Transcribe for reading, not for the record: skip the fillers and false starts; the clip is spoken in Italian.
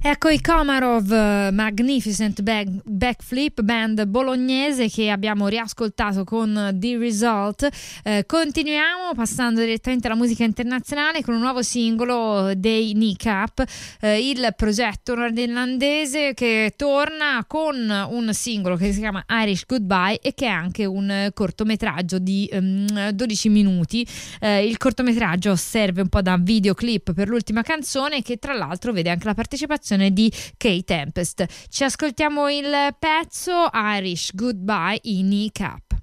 Ecco i Komarov, Magnificent Backflip, band bolognese che abbiamo riascoltato con The Result. Continuiamo passando direttamente alla musica internazionale con un nuovo singolo dei Kneecap, il progetto nordirlandese che torna con un singolo che si chiama Irish Goodbye e che è anche un cortometraggio di 12 minuti. Il cortometraggio serve un po' da videoclip per l'ultima canzone, che tra l'altro vede anche la partecipazione di Kay Tempest. Ci ascoltiamo il pezzo Irish Goodbye in Kneecap.